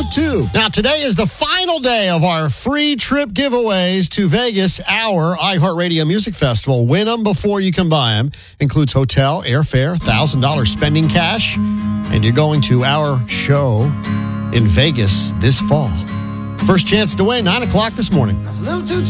2. Now, today is the final day of our free trip giveaways to Vegas, our iHeartRadio Music Festival. Win them before you can buy them. Includes hotel, airfare, $1,000 spending cash, and you're going to our show in Vegas this fall. First chance to win, 9 o'clock this morning.